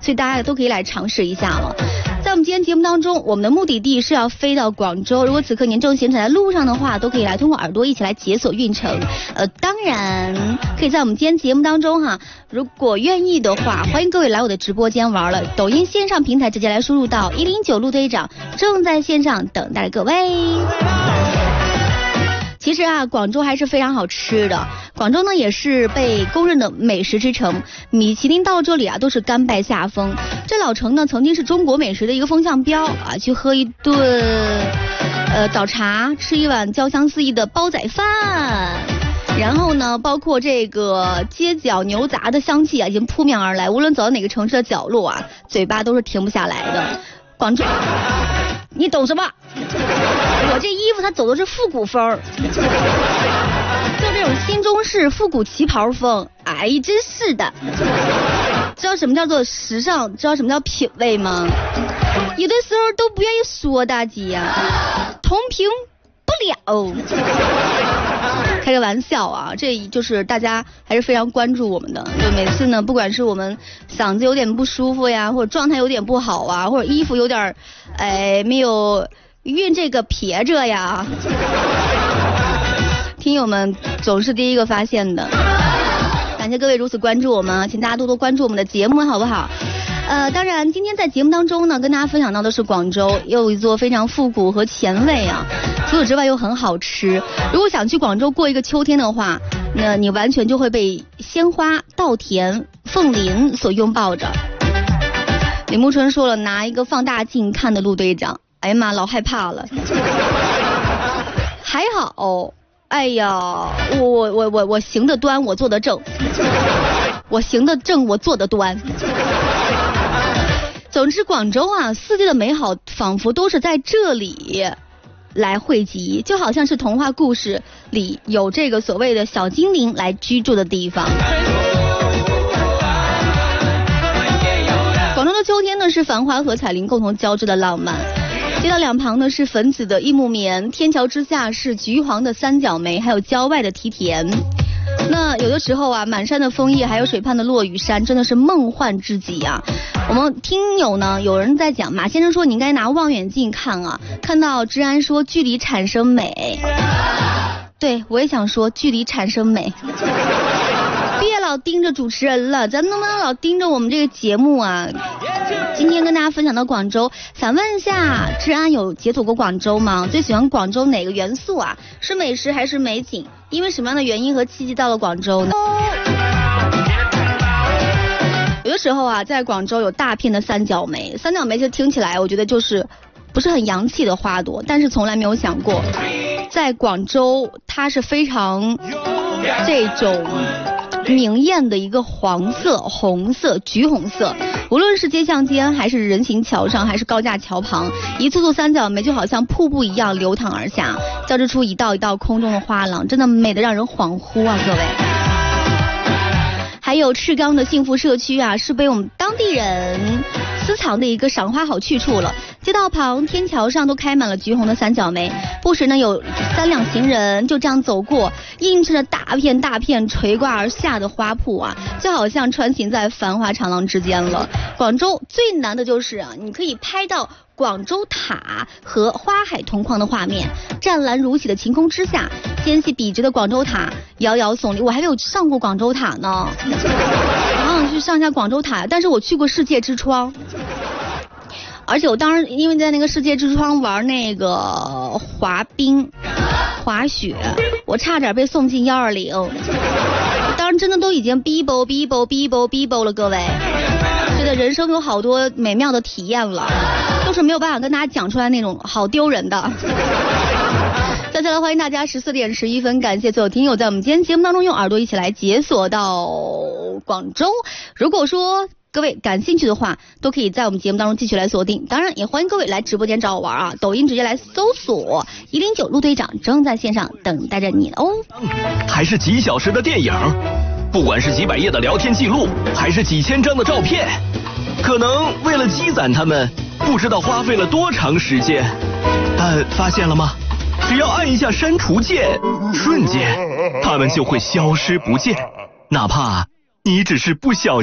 所以大家都可以来尝试一下了。在我们今天节目当中，我们的目的地是要飞到广州。如果此刻您正闲踩在路上的话，都可以来通过耳朵一起来解锁运程。当然可以在我们今天节目当中哈，如果愿意的话，欢迎各位来我的直播间玩了。抖音线上平台直接来输入到109陆队长，正在线上等待各位。其实啊，广州还是非常好吃的。广州呢也是被公认的美食之城，米其林到这里啊都是甘拜下风。这老城呢曾经是中国美食的一个风向标啊，去喝一顿早茶，吃一碗焦香四溢的煲仔饭，然后呢包括这个街角牛杂的香气啊已经扑面而来，无论走到哪个城市的角落啊，嘴巴都是停不下来的。广州，你懂什么？我这衣服它走的是复古风，就这种新中式复古旗袍风，哎，真是的。知道什么叫做时尚，知道什么叫品味吗？有的时候都不愿意说，大姐呀，同频不了。开个玩笑啊，这就是大家还是非常关注我们的。就每次呢，不管是我们嗓子有点不舒服呀，或者状态有点不好啊，或者衣服有点没有运这个撇着呀，听友们总是第一个发现的。感谢各位如此关注我们，请大家多多关注我们的节目好不好？当然今天在节目当中呢，跟大家分享到的是广州又一座非常复古和前卫啊，除此之外又很好吃。如果想去广州过一个秋天的话，那你完全就会被鲜花、稻田、凤林所拥抱着。李木春说了，拿一个放大镜看的陆队长，哎呀妈，老害怕了。还好，哎呀，我行得端，我坐得正，我行得正，我坐得端。总之，广州啊，四季的美好仿佛都是在这里来汇集，就好像是童话故事里有这个所谓的小精灵来居住的地方。广州的秋天呢，是繁花和彩铃共同交织的浪漫。街道两旁呢是粉紫的一木棉，天桥之下是橘黄的三角梅，还有郊外的梯田。那有的时候啊，满山的枫叶，还有水畔的落雨山，真的是梦幻之极啊。我们听友呢，有人在讲，马先生说你应该拿望远镜看啊，看到治安说距离产生美。对，我也想说距离产生美。别老盯着主持人了，咱能不能老盯着我们这个节目啊？今天跟大家分享到广州，想问一下，治安有解锁过广州吗？最喜欢广州哪个元素啊？是美食还是美景？因为什么样的原因和契机到了广州呢？有的时候啊，在广州有大片的三角梅，三角梅其实听起来我觉得就是不是很洋气的花朵，但是从来没有想过，在广州它是非常这种明艳的一个黄色、红色、橘红色，无论是街巷间，还是人行桥上，还是高架桥旁，一簇簇三角梅就好像瀑布一样流淌而下，交织出一道一道空中的花廊，真的美得让人恍惚啊，各位。还有赤岗的幸福社区啊，是被我们当地人私藏的一个赏花好去处了。街道旁、天桥上都开满了橘红的三角梅，不时呢有3辆行人就这样走过，映衬着大片大片垂挂而下的花圃啊，就好像穿行在繁华长廊之间了。广州最难的就是啊，你可以拍到广州塔和花海同框的画面，湛蓝如洗的晴空之下，纤细笔直的广州塔遥遥耸立。我还没有上过广州塔呢，我好想去上一下广州塔，但是我去过世界之窗，而且我当时因为在那个世界之窗玩那个滑冰滑雪，我差点被送进120，当时真的都已经逼啵了，各位，觉得人生有好多美妙的体验了，都是没有办法跟大家讲出来那种，好丢人的。接下来欢迎大家14点11分，感谢所有听友在我们今天节目当中用耳朵一起来解锁到广州。如果说各位感兴趣的话，都可以在我们节目当中继续来锁定，当然也欢迎各位来直播间找我玩啊，抖音直接来搜索109陆队长，正在线上等待着你哦。 还是几小时的电影，不管是几百页的聊天记录，还是几千张的照片，可能为了积攒它们，不知道花费了多长时间。但发现了吗？只要按一下删除键，瞬间它们就会消失不见，哪怕你只是不小心